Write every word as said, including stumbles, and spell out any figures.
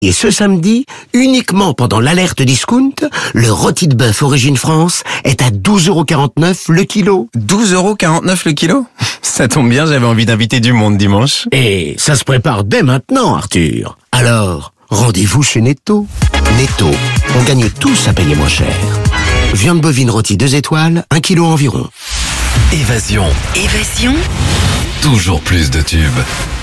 Et ce samedi, uniquement pendant l'alerte discount, le rôti de bœuf Origine France est à douze euros quarante-neuf le kilo. douze euros quarante-neuf le kilo? Ça tombe bien, j'avais envie d'inviter du monde dimanche. Et ça se prépare dès maintenant, Arthur. Alors, rendez-vous chez Netto. Netto, on gagne tous à payer moins cher. Viande bovine rôtie deux étoiles, un kilo environ. Évasion. Évasion. Toujours plus de tubes.